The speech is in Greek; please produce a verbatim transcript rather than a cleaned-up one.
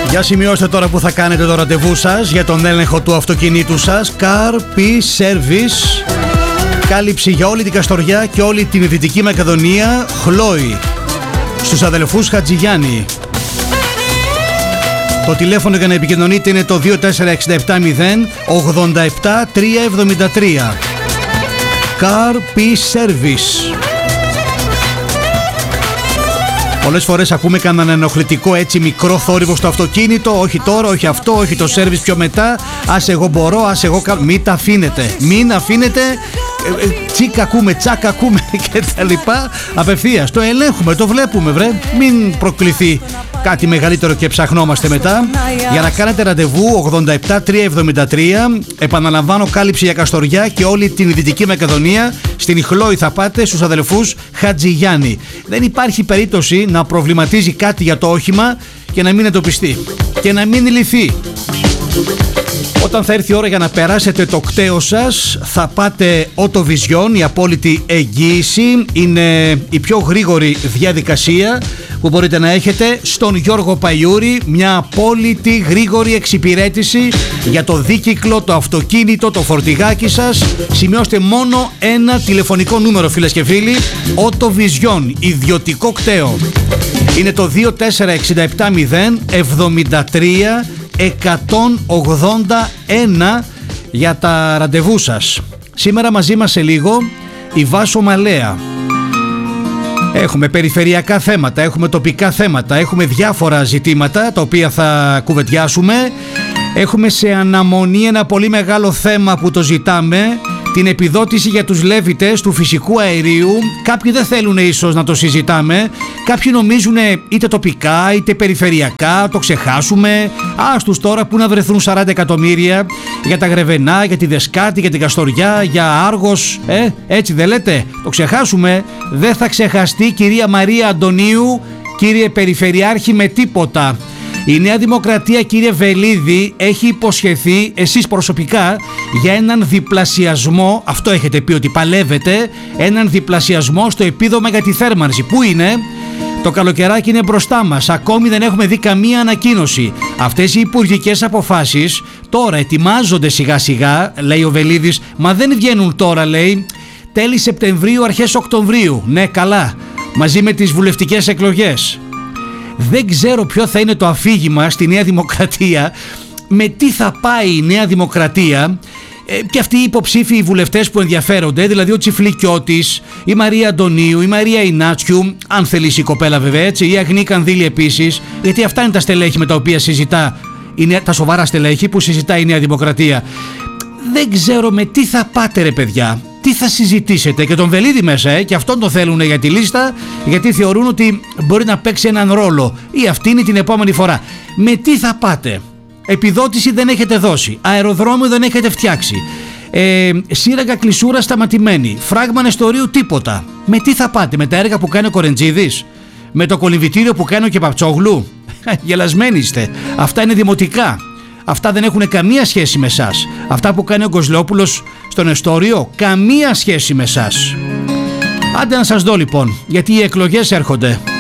Για σημειώστε τώρα που θα κάνετε το ραντεβού σας για τον έλεγχο του αυτοκινήτου σας. Car P Service. Κάλυψη για όλη την Καστοριά και όλη την Δυτική Μακεδονία. Χλόι. Στους αδελφούς Χατζηγιάννη. Το τηλέφωνο για να επικοινωνείτε είναι το δύο τέσσερα έξι επτά μηδέν ογδόντα επτά τριακόσια εβδομήντα τρία. Car P Service. Πολλές φορές ακούμε κανέναν ενοχλητικό έτσι μικρό θόρυβο στο αυτοκίνητο. Όχι τώρα, όχι αυτό, όχι το service πιο μετά. Ας εγώ μπορώ, ας εγώ κάνω. Μην τα αφήνετε. Μην αφήνετε. Ε, ε, τσίκα ακούμε, τσάκα ακούμε και τα λοιπά. Απευθείας. Το ελέγχουμε, το βλέπουμε, βρε. Μην προκληθεί κάτι μεγαλύτερο και ψαχνόμαστε μετά. Για να κάνετε ραντεβού ογδόντα επτά τριακόσια εβδομήντα τρία. Επαναλαμβάνω, κάλυψη για Καστοριά και όλη την Δυτική Μακεδονία. Στην Χλόι θα πάτε στους αδελφούς Χατζηγιάννη. Δεν υπάρχει περίπτωση να προβληματίζει κάτι για το όχημα και να μην εντοπιστεί και να μην λυθεί. Όταν θα έρθει η ώρα για να περάσετε το κτέο σας, θα πάτε Autovision, η απόλυτη εγγύηση. Είναι η πιο γρήγορη διαδικασία που μπορείτε να έχετε στον Γιώργο Παϊούρη. Μια απόλυτη γρήγορη εξυπηρέτηση για το δίκυκλο, το αυτοκίνητο, το φορτηγάκι σας. Σημειώστε μόνο ένα τηλεφωνικό νούμερο, φίλες και φίλοι. Autovision, ιδιωτικό κτέο. Είναι το δύο τέσσερα έξι επτά μηδέν εβδομήντα τρία εκατόν ογδόντα ένα για τα ραντεβού σας. Σήμερα μαζί μας σε λίγο η Βάσο Μαλέα. Έχουμε περιφερειακά θέματα, έχουμε τοπικά θέματα, έχουμε διάφορα ζητήματα τα οποία θα κουβεντιάσουμε. Έχουμε σε αναμονή ένα πολύ μεγάλο θέμα που το ζητάμε, την επιδότηση για τους λέβητες του φυσικού αερίου. Κάποιοι δεν θέλουν ίσως να το συζητάμε, κάποιοι νομίζουν είτε τοπικά είτε περιφερειακά, το ξεχάσουμε. Ας τους τώρα που να βρεθούν σαράντα εκατομμύρια για τα Γρεβενά, για τη Δεσκάτη, για την Καστοριά, για Άργος, ε, έτσι δεν λέτε, το ξεχάσουμε. Δεν θα ξεχαστεί, κυρία Μαρία Αντωνίου, κύριε Περιφερειάρχη, με τίποτα. Η Νέα Δημοκρατία, κύριε Βελίδη, έχει υποσχεθεί εσείς προσωπικά για έναν διπλασιασμό, αυτό έχετε πει ότι παλεύετε, έναν διπλασιασμό στο επίδομα για τη θέρμανση. Πού είναι? Το καλοκαιράκι είναι μπροστά μας, ακόμη δεν έχουμε δει καμία ανακοίνωση. Αυτές οι υπουργικές αποφάσεις τώρα ετοιμάζονται σιγά σιγά, λέει ο Βελίδης, μα δεν βγαίνουν τώρα, λέει, τέλη Σεπτεμβρίου, αρχές Οκτωβρίου. Ναι, καλά, μαζί με τις βουλευτικές εκλογές. Δεν ξέρω ποιο θα είναι το αφήγημα στη Νέα Δημοκρατία, με τι θα πάει η Νέα Δημοκρατία ε, και αυτοί οι υποψήφοι βουλευτές που ενδιαφέρονται, δηλαδή ο Τσιφλικιώτης, η Μαρία Αντωνίου, η Μαρία Ινάτσιου, αν θελήσει η κοπέλα βέβαια έτσι, η Αγνή Κανδύλη επίσης, γιατί αυτά είναι τα στελέχη με τα οποία συζητά, είναι τα σοβαρά στελέχη που συζητά η Νέα Δημοκρατία. Δεν ξέρω με τι θα πάτε, ρε παιδιά. Τι θα συζητήσετε? Και τον Βελίδη μέσα, ε, και αυτόν το θέλουν για τη λίστα, γιατί θεωρούν ότι μπορεί να παίξει έναν ρόλο ή αυτή είναι την επόμενη φορά. Με τι θα πάτε? Επιδότηση δεν έχετε δώσει, αεροδρόμιο δεν έχετε φτιάξει, ε, σύραγγα κλεισούρα σταματημένη, φράγμα νεστορίου τίποτα. Με τι θα πάτε? Με τα έργα που κάνει ο Κορεντζίδης, με το κολυμβητήριο που κάνει ο Κεπαπτσόγλου? Γελασμένοι είστε. Αυτά είναι δημοτικά. Αυτά δεν έχουν καμία σχέση με εσάς. Αυτά που κάνει ο Κοσλόπουλος στο νεστόριο, καμία σχέση με εσάς. Άντε να σας δω λοιπόν, γιατί οι εκλογές έρχονται.